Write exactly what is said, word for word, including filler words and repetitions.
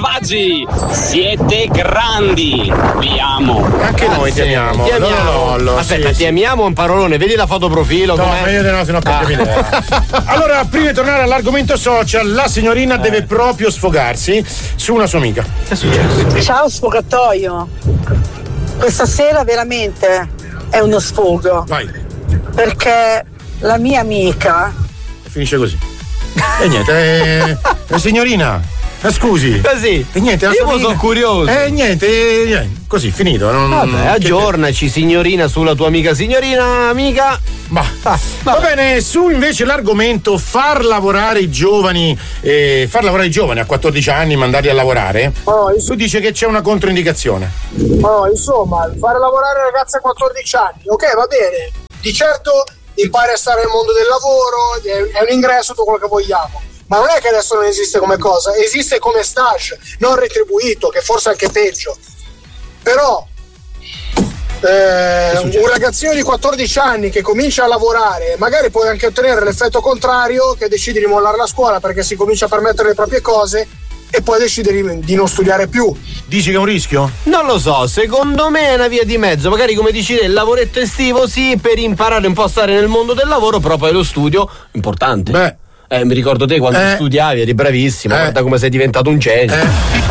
selvaggi, siete grandi, vi amo. Anche noi ti amiamo. Ti amiamo. Lollo, Aspetta, sì, ti sì. amiamo un parolone, vedi la foto profilo. No, com'è? ma io no, se no perché mi Allora, prima di tornare all'argomento social, la signorina eh. deve proprio sfogarsi su una sua amica. Che è successo? Ciao sfogatoio. Questa sera veramente è uno sfogo. Vai. Perché la mia amica finisce così. E niente, eh, signorina, eh, scusi. Così. E niente, io sono curioso. E eh, niente, eh, così, finito. Non, Vabbè, aggiornaci, signorina, sulla tua amica. Signorina, amica. Ma, ah, va bene, su invece l'argomento far lavorare i giovani, eh, far lavorare i giovani a quattordici anni, mandarli a lavorare. Oh, tu dici che c'è una controindicazione. Oh, insomma, fare lavorare ragazzi a quattordici anni, ok, va bene. Di certo impari a stare nel mondo del lavoro, è un ingresso, tutto quello che vogliamo. Ma non è che adesso non esiste come cosa, esiste come stage, non retribuito, che forse è anche peggio. Però eh, un ragazzino di quattordici anni che comincia a lavorare, magari puoi anche ottenere l'effetto contrario, che decidi di mollare la scuola perché si comincia a permettere le proprie cose e poi decidi di non studiare più. Dici che è un rischio? Non lo so, secondo me è una via di mezzo. Magari, come dici te, il lavoretto estivo sì, per imparare un po' a stare nel mondo del lavoro, però poi lo studio importante. Beh. Eh, mi ricordo te quando eh. studiavi, eri bravissimo, eh. guarda come sei diventato un genio. Eh.